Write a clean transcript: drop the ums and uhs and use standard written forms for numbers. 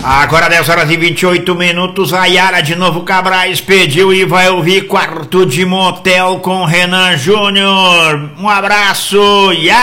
Agora 10 horas e 28 minutos, a Yara de Novo Cabrais pediu e vai ouvir Quarto de Motel com Renan Júnior. Um abraço, Yara!